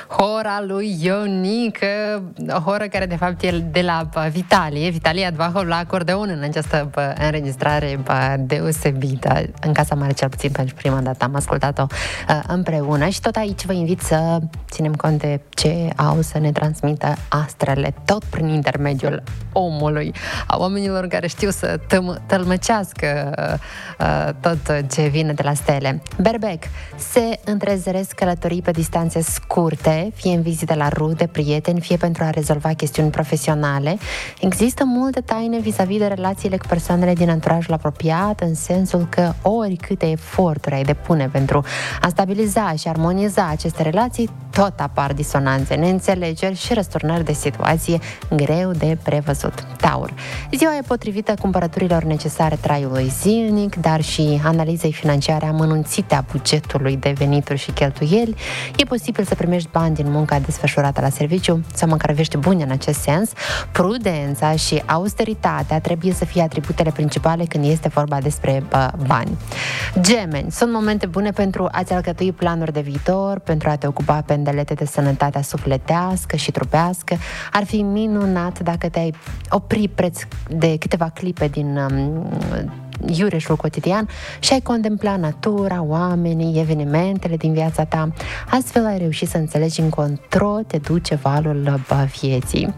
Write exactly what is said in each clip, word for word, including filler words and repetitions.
Hora lui Ionică, o horă care de fapt e de la Vitalie, Vitalie Advahov la acordeon în această bă, înregistrare bă, deosebită. În Casa Mare, cel puțin pentru prima dată, am ascultat-o uh, împreună și tot aici vă invit să ținem cont de ce au să ne transmită astrele, tot prin intermediul omului, a oamenilor care știu să tăm- tălmăcească uh, tot ce vine de la stele. Berbec, se întrezăresc călătorii pe distanțe scurte, fie în vizite la rude, prieteni, fie pentru a rezolva chestiuni profesionale. Există multe taine vis-a-vis de relațiile cu persoanele din anturajul apropiat, în sensul că oricâte eforturi ai depune pentru a stabiliza și armoniza aceste relații, tot apar disonanțe, neînțelegeri și răsturnări de situație greu de prevăzut. Taur, ziua e potrivită cumpărăturilor necesare traiului zilnic, dar și analizei financiare amănunțite a bugetului de venituri și cheltuieli. E posibil să primești bani din munca desfășurată la serviciu sau măcar vești bune în acest sens. Prudența și austeritatea trebuie să fie atributele principale când este vorba despre bă, bani. Gemeni, sunt momente bune pentru a-ți alcătui planuri de viitor, pentru a te ocupa pendelete de sănătatea sufletească și trupească. Ar fi minunat dacă te-ai opri preț de câteva clipe din um, iureșul cotidian și ai contempla natura, oamenii, evenimentele din viața ta. Astfel ai reușit să înțelegi încotro te duce valul bă, vieții.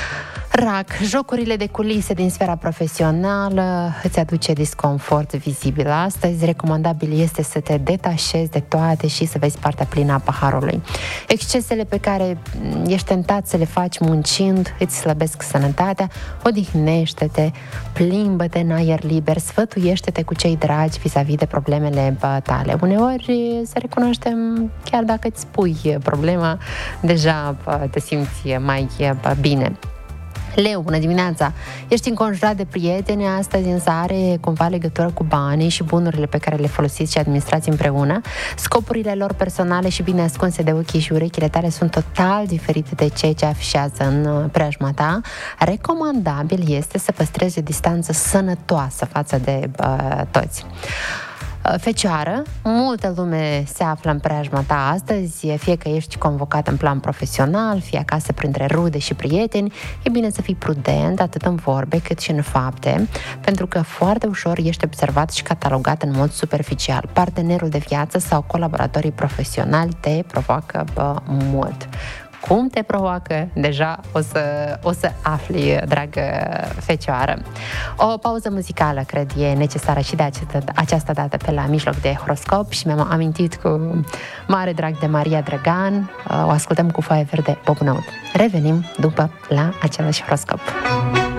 Rac, jocurile de culise din sfera profesională îți aduce disconfort vizibil. Astăzi, recomandabil este să te detașezi de toate și să vezi partea plină a paharului. Excesele pe care ești tentat să le faci muncind îți slăbesc sănătatea, odihnește-te, plimbă-te în aer liber, sfătuiește-te cu cei dragi vis-a-vis de problemele tale. Uneori, să recunoaștem, chiar dacă îți spui problema, deja te simți mai bine. Leu, bună dimineața! Ești înconjurat de prieteni, astăzi însă are cumva legătură cu banii și bunurile pe care le folosiți și administrați împreună. Scopurile lor personale și bine ascunse de ochii și urechile tale sunt total diferite de ceea ce afișează în preajma ta. Recomandabil este să păstrezi o distanță sănătoasă față de uh, toți. Fecioară, multă lume se află în preajma ta astăzi, fie că ești convocat în plan profesional, fie acasă printre rude și prieteni. E bine să fii prudent atât în vorbe cât și în fapte, pentru că foarte ușor ești observat și catalogat în mod superficial. Partenerul de viață sau colaboratorii profesionali te provoacă bă, mult. Cum te provoacă, deja o să, o să afli, dragă fecioară. O pauză muzicală, cred, e necesară și de această, această dată pe la mijloc de horoscop și mi-am amintit cu mare drag de Maria Drăgan. O ascultăm cu Foaie Verde, Bob Năud. Revenim după la același horoscop.